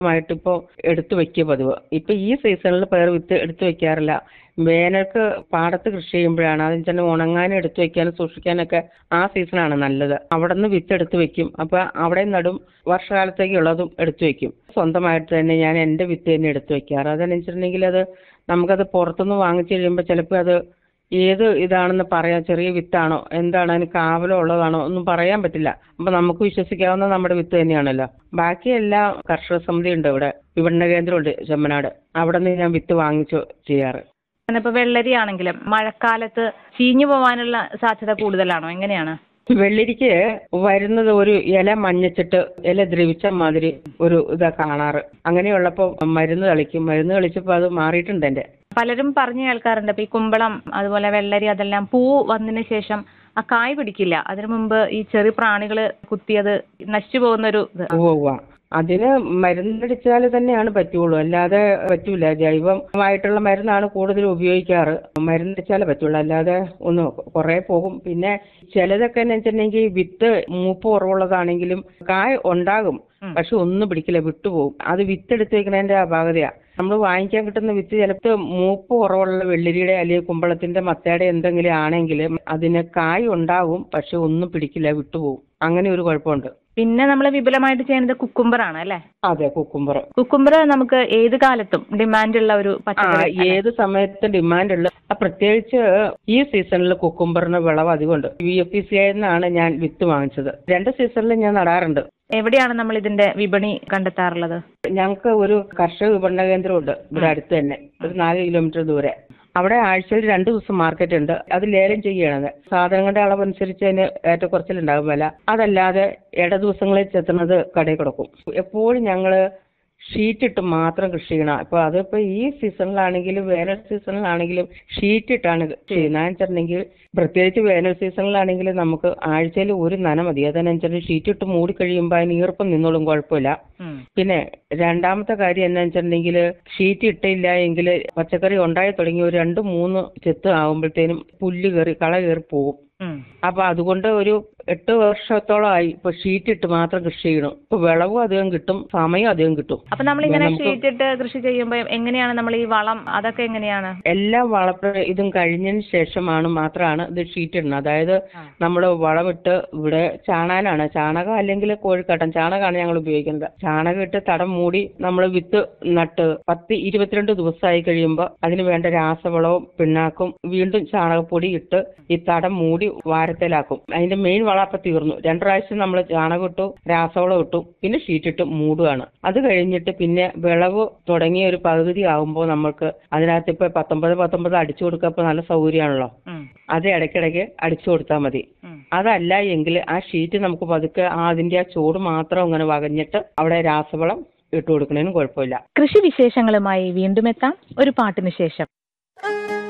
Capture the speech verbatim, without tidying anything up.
മായിട്ടിപ്പോൾ എടുത്തു വെക്കുക പതിവ്. ഇപ്പൊ ഈ സീസണിൽ പയർ വിത്ത് എടുത്തു വെക്കാറില്ല. വേനൽക്ക് പാടത്ത് കൃഷി ചെയ്യുമ്പോഴാണ് അതിന് തന്നെ ഉണങ്ങാനും എടുത്തു വെക്കാനും സൂക്ഷിക്കാനൊക്കെ ആ സീസണാണ് നല്ലത്. അവിടെ നിന്ന് വിത്ത് എടുത്തു വെക്കും. അപ്പൊ അവിടെ നടും. വർഷകാലത്തേക്കുള്ളതും എടുത്തു വെക്കും. സ്വന്തമായിട്ട് തന്നെ ഞാൻ എൻ്റെ വിത്ത് തന്നെ എടുത്തു വെക്കാറ്. അതെന്ന് വെച്ചിട്ടുണ്ടെങ്കിൽ അത് നമുക്കത് പുറത്തുനിന്ന് വാങ്ങിച്ചു കഴിയുമ്പോൾ ചിലപ്പോൾ അത് ഏത് ഇതാണെന്ന് പറയാം. ചെറിയ വിത്താണോ എന്താണ് അതിന് കാവലോ ഉള്ളതാണോ ഒന്നും പറയാൻ പറ്റില്ല. അപ്പൊ നമുക്ക് വിശ്വസിക്കാവുന്ന നമ്മുടെ വിത്ത് തന്നെയാണല്ലോ. ബാക്കിയെല്ലാം കർഷക സമിതി ഉണ്ട് ഇവിടെ, വിപണന കേന്ദ്രമുണ്ട് ചെമ്മനാട്. അവിടെ നിന്ന് ഞാൻ വിത്ത് വാങ്ങിച്ചു ചെയ്യാറ്. ഇപ്പൊ വെള്ളരി ആണെങ്കിലും മഴക്കാലത്ത് ചീഞ്ഞു പോവാനുള്ള സാധ്യത കൂടുതലാണോ? എങ്ങനെയാണ്? വെള്ളരിക്ക് വരുന്നത് ഒരു ഇല മഞ്ഞച്ചിട്ട് ഇല ദ്രവിച്ച മാതിരി ഒരു ഇതാ കാണാറ്. അങ്ങനെയുള്ളപ്പോൾ മരുന്ന് തളിക്കും. മരുന്ന് തളിച്ചപ്പോൾ അത് മാറിയിട്ടുണ്ട് എൻ്റെ. പലരും പറഞ്ഞു കേൾക്കാറുണ്ട് ഇപ്പൊ ഈ കുമ്പളം അതുപോലെ വെള്ളരി അതെല്ലാം പൂ വന്നതിന് ശേഷം ആ കായ് പിടിക്കില്ല. അതിനു മുമ്പ് ഈ ചെറിയ പ്രാണികള് കുത്തിയത് നശിച്ചു പോകുന്നൊരു ഇത്. ഉവ്വ അതിന് മരുന്നടിച്ചാൽ തന്നെയാണ് പറ്റുള്ളൂ, അല്ലാതെ പറ്റൂല. ജൈവമായിട്ടുള്ള മരുന്നാണ് കൂടുതൽ ഉപയോഗിക്കാറ്. മരുന്നടിച്ചാലേ പറ്റുള്ളൂ, അല്ലാതെ ഒന്ന് കുറെ പോകും. പിന്നെ ചിലതൊക്കെ എന്ന് വെച്ചിട്ടുണ്ടെങ്കിൽ വിത്ത് മൂപ്പ് കുറവുള്ളതാണെങ്കിലും കായ് ഉണ്ടാകും, പക്ഷെ ഒന്നും പിടിക്കില്ല, വിട്ടുപോകും. അത് വിത്ത് എടുത്ത് വെക്കുന്നതിന്റെ അപാകതയാണ്. നമ്മൾ വാങ്ങിക്കാൻ കിട്ടുന്ന വിത്ത് ചിലപ്പോൾ മൂപ്പ് കുറവുള്ള വെള്ളരിയുടെ അല്ലെങ്കിൽ കുമ്പളത്തിന്റെ മത്തയുടെ എന്തെങ്കിലും ആണെങ്കിൽ അതിന് കായ് ഉണ്ടാകും, പക്ഷെ ഒന്നും പിടിക്കില്ല, വിട്ടുപോകും. അങ്ങനെ ഒരു കുഴപ്പമുണ്ട്. പിന്നെ നമ്മൾ വിപുലമായിട്ട് ചെയ്യുന്നത് കുക്കുംബർ ആണ് അല്ലേ? അതെ, കുക്കുംബർ. കുക്കുംബർ നമുക്ക് ഏത് കാലത്തും ഡിമാൻഡ് ഉള്ള ഒരു പച്ചക്കറി. ഏത് സമയത്തും ഡിമാൻഡ് ഉള്ള, പ്രത്യേകിച്ച് ഈ സീസണിൽ കുക്കുംബറിന് വിളവ് അധികമുണ്ട്. വി എഫ് പി സി ആയിരുന്നാണ് ഞാൻ വിത്ത് വാങ്ങിച്ചത്. രണ്ട് സീസണിൽ ഞാൻ നടാറുണ്ട്. എവിടെയാണ് നമ്മൾ ഇതിന്റെ വിപണി കണ്ടെത്താറുള്ളത്? ഞങ്ങൾക്ക് ഒരു കർഷക വിപണന കേന്ദ്രമുണ്ട് ഇവിടെ അടുത്ത് തന്നെ, ഒരു നാല് കിലോമീറ്റർ ദൂരെ. അവിടെ ആഴ്ചയിൽ രണ്ട് ദിവസം മാർക്കറ്റ് ഉണ്ട്. അത് ലേലം ചെയ്യണത്. സാധനങ്ങളുടെ അളവനുസരിച്ച് അതിന് ഏറ്റക്കുറച്ചിലുണ്ടാകും വില. അതല്ലാതെ ഇട ദിവസങ്ങളിൽ ചെത്തുന്നത് കടയിൽ കൊടുക്കും. എപ്പോഴും ഞങ്ങള് ഷീറ്റ് ഇട്ട് മാത്രം കൃഷി ചെയ്യണം. ഇപ്പൊ അതിപ്പോ ഈ സീസണിലാണെങ്കിലും വേനൽ സീസണിലാണെങ്കിലും ഷീറ്റ് ഇട്ടാണ് ചെയ്യുന്നത്. വെച്ചിട്ടുണ്ടെങ്കിൽ പ്രത്യേകിച്ച് വേനൽ സീസണിലാണെങ്കിലും നമുക്ക് ആഴ്ചയിൽ ഒരു നന മതി. അതനുസരിച്ച് ഷീറ്റ് ഇട്ട് മൂടി കഴിയുമ്പോൾ അതിന് ഈർപ്പം നിന്നോളും, കുഴപ്പമില്ല. പിന്നെ രണ്ടാമത്തെ കാര്യം എന്താ വെച്ചിട്ടുണ്ടെങ്കിൽ ഷീറ്റ് ഇട്ടില്ല എങ്കിൽ പച്ചക്കറി ഉണ്ടായി തുടങ്ങി ഒരു രണ്ട് മൂന്ന് ചെത്ത് ആകുമ്പോഴത്തേനും പുല്ല് കയറി കള കയറി പോകും. അപ്പൊ അതുകൊണ്ട് ഒരു എട്ട് വർഷത്തോളമായി ഇപ്പൊ ഷീറ്റ് ഇട്ട് മാത്രം കൃഷി ചെയ്യണം. ഇപ്പൊ വിളവും അധികം കിട്ടും, സമയം അധികം കിട്ടും. അപ്പൊ നമ്മൾ ഇങ്ങനെ ഷീറ്റ് ഇട്ട് കൃഷി ചെയ്യുമ്പോൾ എങ്ങനെയാണ് നമ്മൾ ഈ വളം അതൊക്കെ എങ്ങനെയാണ്? എല്ലാം വളപ്ര ഇതും കഴിഞ്ഞതിന് ശേഷമാണ് മാത്രമാണ് ഇത് ഷീറ്റ് ഇടുന്നത്. അതായത് നമ്മൾ വളമിട്ട് ഇവിടെ ചാണാനാണ്, ചാണകം അല്ലെങ്കിൽ കോഴിക്കാട്ടം, ചാണകമാണ് ഞങ്ങൾ ഉപയോഗിക്കുന്നത്. ചാണകം ഇട്ട് തടം മൂടി നമ്മൾ വിത്ത് നട്ട് പത്ത് ഇരുപത്തിരണ്ട് ദിവസമായി കഴിയുമ്പോൾ അതിന് വേണ്ട രാസവളവും പിണ്ണാക്കും വീണ്ടും ചാണകപ്പൊടി ഇട്ട് ഈ തടം മൂടി വാരത്തേലാക്കും. അതിന്റെ മെയിൻ വളം അപ്പൊ തീർന്നു. രണ്ടു പ്രാവശ്യം നമ്മൾ ചാണകം ഇട്ടു, രാസവളം ഇട്ടു, പിന്നെ ഷീറ്റ് ഇട്ട് മൂടുകയാണ്. അത് കഴിഞ്ഞിട്ട് പിന്നെ വിളവ് തുടങ്ങിയ ഒരു പകുതി ആകുമ്പോൾ നമ്മൾക്ക് അതിനകത്ത് ഇപ്പൊ പത്തൊമ്പത് പത്തൊമ്പത് അടിച്ചു കൊടുക്കുക നല്ല സൗകര്യമാണല്ലോ. അത് ഇടയ്ക്കിടയ്ക്ക് അടിച്ചു കൊടുത്താൽ മതി. അതല്ല എങ്കിൽ ആ ഷീറ്റ് നമുക്ക് പതുക്കെ അതിന്റെ ആ ചൂട് മാത്രം ഇങ്ങനെ വകഞ്ഞിട്ട് അവിടെ രാസവളം ഇട്ടു കൊടുക്കുന്നതിനും കുഴപ്പമില്ല. കൃഷി വിശേഷങ്ങളുമായി വീണ്ടും എത്താം ഒരു പാട്ടിന് ശേഷം.